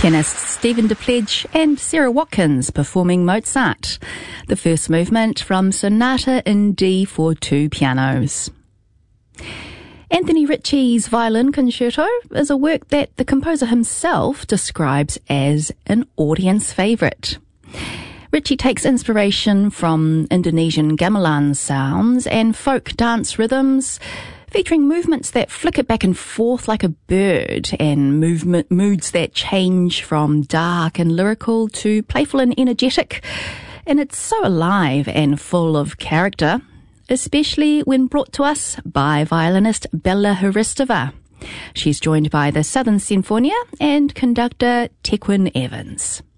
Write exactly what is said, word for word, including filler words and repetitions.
Pianists Stephen DePledge and Sarah Watkins performing Mozart, the first movement from Sonata in D for two pianos. Anthony Ritchie's Violin Concerto is a work that the composer himself describes as an audience favourite. Ritchie takes inspiration from Indonesian gamelan sounds and folk dance rhythms, featuring movements that flicker back and forth like a bird and movement moods that change from dark and lyrical to playful and energetic. And it's so alive and full of character, especially when brought to us by violinist Bella Hristova. She's joined by the Southern Sinfonia and conductor Tequin Evans.